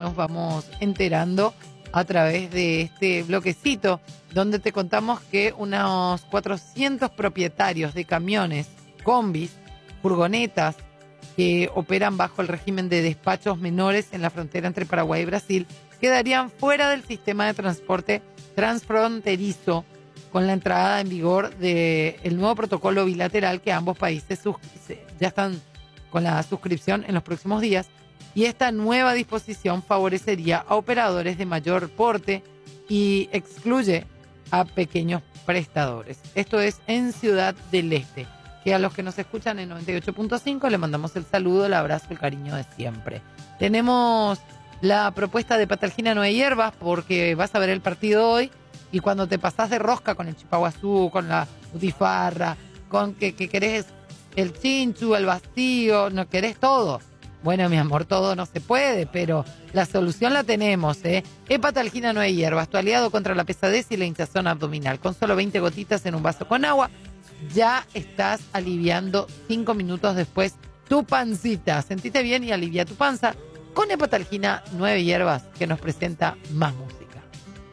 nos vamos enterando a través de este bloquecito, donde te contamos que unos 400 propietarios de camiones, combis, furgonetas, que operan bajo el régimen de despachos menores en la frontera entre Paraguay y Brasil, quedarían fuera del sistema de transporte transfronterizo con la entrada en vigor del nuevo protocolo bilateral que ambos países ya están con la suscripción en los próximos días. Y esta nueva disposición favorecería a operadores de mayor porte y excluye a pequeños prestadores. Esto es en Ciudad del Este, que a los que nos escuchan en 98.5 le mandamos el saludo, el abrazo, el cariño de siempre. Tenemos la propuesta de Patalgina Nueve Hierbas porque vas a ver el partido hoy y cuando te pasás de rosca con el chipaguazú, con la butifarra, con que querés el chinchu, el vacío, no querés todo. Bueno, mi amor, todo no se puede, pero la solución la tenemos, ¿eh? Hepatalgina Nueve Hierbas, tu aliado contra la pesadez y la hinchazón abdominal. Con solo 20 gotitas en un vaso con agua, ya estás aliviando 5 minutos después tu pancita. Sentite bien y alivia tu panza con Hepatalgina Nueve Hierbas que nos presenta Mamus.